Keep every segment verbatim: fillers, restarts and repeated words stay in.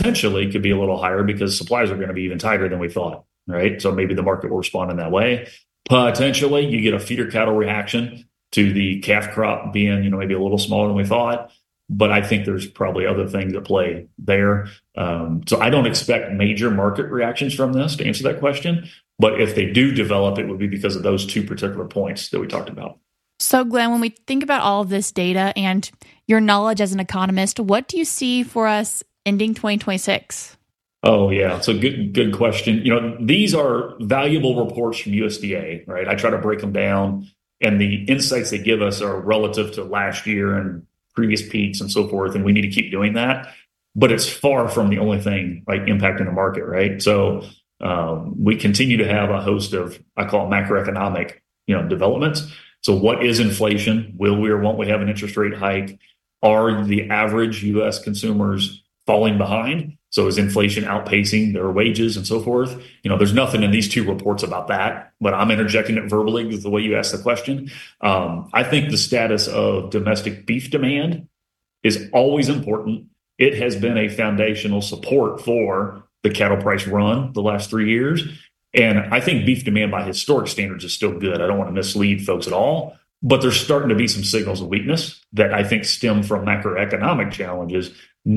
potentially could be a little higher because supplies are going to be even tighter than we thought, right? So maybe the market will respond in that way. Potentially, you get a feeder cattle reaction to the calf crop being, you know, maybe a little smaller than we thought. But I think there's probably other things at play there. Um, so I don't expect major market reactions from this to answer that question. But if they do develop, it would be because of those two particular points that we talked about. So, Glenn, when we think about all of this data and your knowledge as an economist, what do you see for us ending twenty twenty-six? Oh, yeah. So good, good question. You know, these are valuable reports from U S D A, right? I try to break them down, and the insights they give us are relative to last year and previous peaks and so forth. And we need to keep doing that. But it's far from the only thing like impacting the market, right? So um, we continue to have a host of, I call it macroeconomic, you know, developments. So what is inflation? Will we or won't we have an interest rate hike? Are the average U S consumers falling behind? So is inflation outpacing their wages and so forth? You know, there's nothing in these two reports about that, but I'm interjecting it verbally with the way you asked the question. Um, I think the status of domestic beef demand is always important. It has been a foundational support for the cattle price run the last three years. And I think beef demand by historic standards is still good. I don't want to mislead folks at all, but there's starting to be some signals of weakness that I think stem from macroeconomic challenges,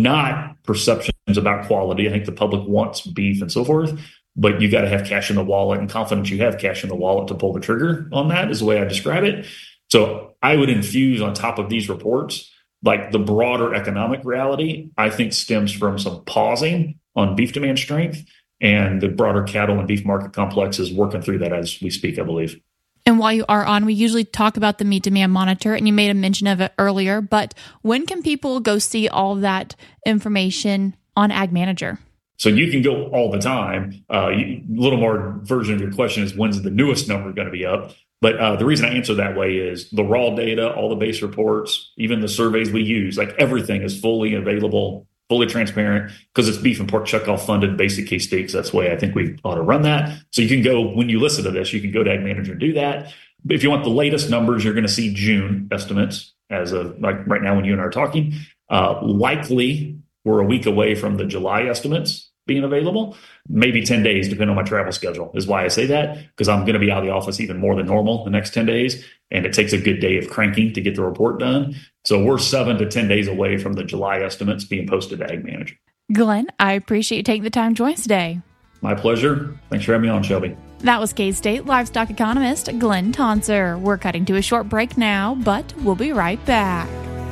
not perceptions about quality. I think the public wants beef and so forth, but you got to have cash in the wallet and confidence you have cash in the wallet to pull the trigger on that is the way I describe it. So I would infuse on top of these reports, like the broader economic reality, I think stems from some pausing on beef demand strength, and the broader cattle and beef market complex is working through that as we speak, I believe. And while you are on, we usually talk about the meat demand monitor, and you made a mention of it earlier, but when can people go see all that information on Ag Manager? So you can go all the time. Uh, a little more version of your question is, when's the newest number going to be up? But uh, the reason I answer that way is the raw data, all the base reports, even the surveys we use, like everything is fully available, fully transparent, because it's beef and pork checkoff funded basic case stakes. That's the way I think we ought to run that. So you can go, when you listen to this, you can go to Ag Manager and do that. But if you want the latest numbers, you're going to see June estimates as of like right now when you and I are talking. Uh, likely we're a week away from the July estimates being available, maybe ten days, depending on my travel schedule, is why I say that, because I'm going to be out of the office even more than normal the next ten days. And it takes a good day of cranking to get the report done. So we're seven to ten days away from the July estimates being posted to Ag Manager. Glenn, I appreciate you taking the time to join us today. My pleasure. Thanks for having me on, Shelby. That was K-State livestock economist Glenn Tonser. We're cutting to a short break now, but we'll be right back.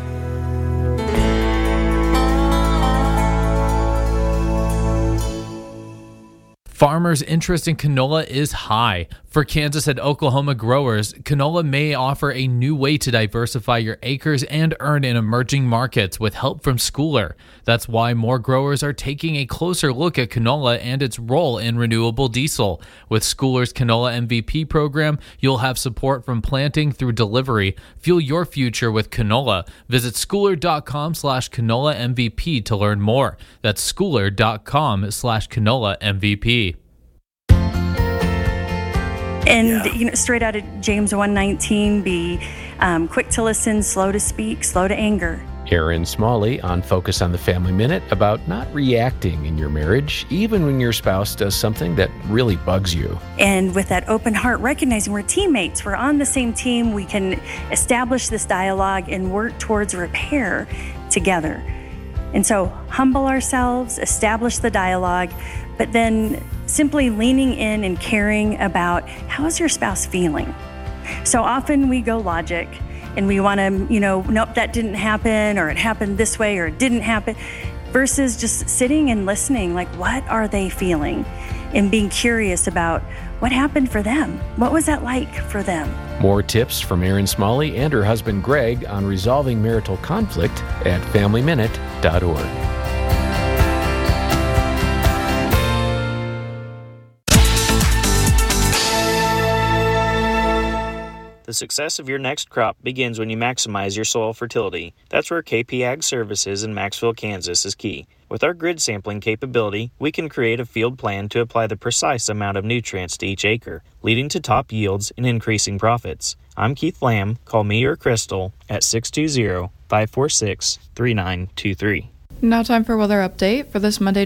Farmers' interest in canola is high. For Kansas and Oklahoma growers, canola may offer a new way to diversify your acres and earn in emerging markets with help from Schooler. That's why more growers are taking a closer look at canola and its role in renewable diesel. With Schooler's Canola M V P program, you'll have support from planting through delivery. Fuel your future with canola. Visit schooler.com slash canola MVP to learn more. That's schooler.com slash canola MVP. And, Yeah. you know, straight out of James one nineteen, be um, quick to listen, slow to speak, slow to anger. Aaron Smalley on Focus on the Family Minute about not reacting in your marriage, even when your spouse does something that really bugs you. And with that open heart, recognizing we're teammates, we're on the same team, we can establish this dialogue and work towards repair together. And so humble ourselves, establish the dialogue, but then simply leaning in and caring about how is your spouse feeling. So often we go logic and we want to, you know, nope, that didn't happen, or it happened this way, or it didn't happen, versus just sitting and listening, like, what are they feeling? And being curious about what happened for them. What was that like for them? More tips from Aaron Smalley and her husband Greg on resolving marital conflict at family minute dot org. The success of your next crop begins when you maximize your soil fertility. That's where K P Ag Services in Maxville, Kansas is key. With our grid sampling capability, we can create a field plan to apply the precise amount of nutrients to each acre, leading to top yields and increasing profits. I'm Keith Lamb. Call me or Crystal at six two zero, five four six, three nine two three. Now time for weather update for this Monday,